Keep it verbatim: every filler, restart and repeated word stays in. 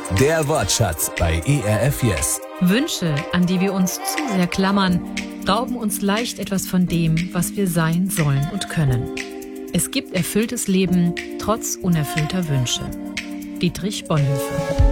Der Wortschatz bei E R F Yes. Wünsche, an die wir uns zu sehr klammern, rauben uns leicht etwas von dem, was wir sein sollen und können. Es gibt erfülltes Leben trotz unerfüllter Wünsche. Dietrich Bonhoeffer.